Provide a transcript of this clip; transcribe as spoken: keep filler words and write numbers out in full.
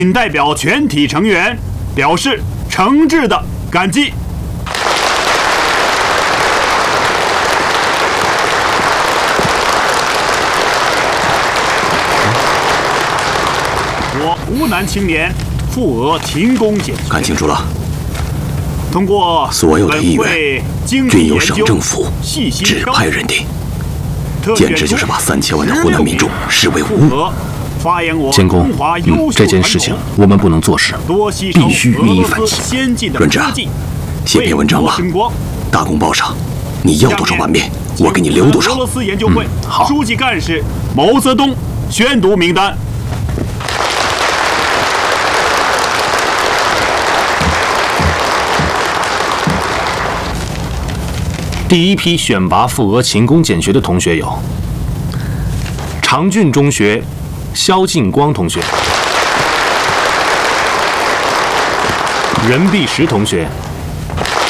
仅代表全体成员表示诚挚的感激。我湖南青年赴俄勤工俭学， 看清楚了。 通过所有的议员均由省政府指派认定，简直就是把三千万的湖南民众视为无物。 监工，嗯，这件事情我们不能坐视，必须予以反击。 润之，写篇文章吧，大公报上，你要多少版面，我给你留多少。 俄罗斯研究会好。 书记干事毛泽东宣读名单。 第一批选拔赴俄勤工俭学的同学有：长郡中学肖劲光同学、任弼时同学、